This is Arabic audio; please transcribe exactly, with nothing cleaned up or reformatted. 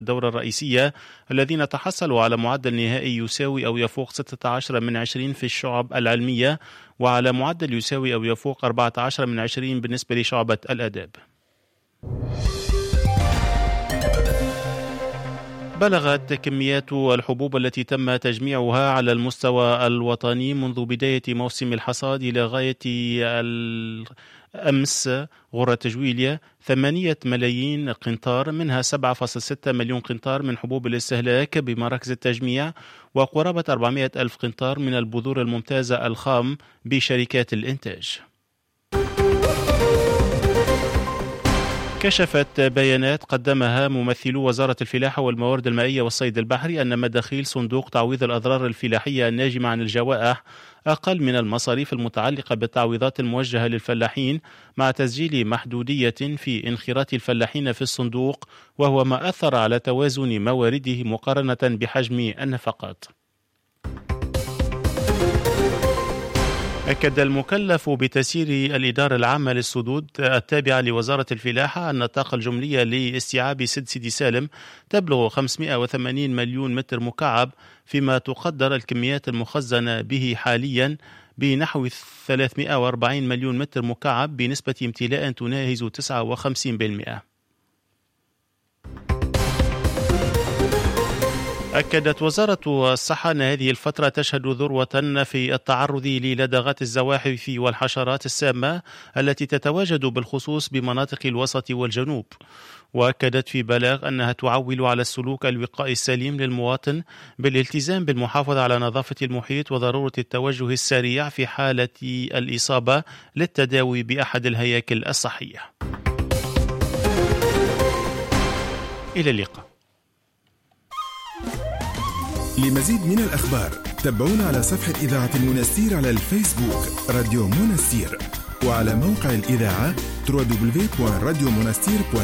الدورة الرئيسية الذين تحصلوا على معدل نهائي يساوي أو يفوق ستة عشر من عشرين في الشعب العلمية، وعلى معدل يساوي أو يفوق أربعة عشر من عشرين بالنسبة لشعبة الآداب. بلغت كميات الحبوب التي تم تجميعها على المستوى الوطني منذ بداية موسم الحصاد إلى غاية أمس غرة جويليا ثمانية ملايين قنطار، منها سبعة فاصلة ستة مليون قنطار من حبوب الاستهلاك بمراكز التجميع، وقرابة أربعمائة ألف قنطار من البذور الممتازة الخام بشركات الإنتاج. كشفت بيانات قدمها ممثلو وزارة الفلاحة والموارد المائية والصيد البحري أن مداخيل صندوق تعويض الأضرار الفلاحية الناجمة عن الجوائح أقل من المصاريف المتعلقة بالتعويضات الموجهة للفلاحين، مع تسجيل محدودية في انخراط الفلاحين في الصندوق، وهو ما أثر على توازن موارده مقارنة بحجم النفقات. أكد المكلف بتسيير الإدارة العامة للسدود التابعة لوزارة الفلاحة أن الطاقة الجملية لاستيعاب سد سيدي سالم تبلغ خمسمائة وثمانين مليون متر مكعب، فيما تقدر الكميات المخزنة به حاليا بنحو ثلاثمائة وأربعين مليون متر مكعب بنسبة امتلاء تناهز تسعة وخمسين بالمئة. أكدت وزارة الصحة أن هذه الفترة تشهد ذروة في التعرض للدغات الزواحف والحشرات السامة التي تتواجد بالخصوص بمناطق الوسط والجنوب، وأكدت في بلاغ أنها تعول على السلوك الوقائي السليم للمواطن بالالتزام بالمحافظة على نظافة المحيط وضرورة التوجه السريع في حالة الإصابة للتداوي بأحد الهياكل الصحية. إلى اللقاء. لمزيد من الأخبار تابعونا على صفحة إذاعة المنستير على الفيسبوك راديو منستير، وعلى موقع الإذاعة دبليو دبليو دبليو دوت راديو منستير دوت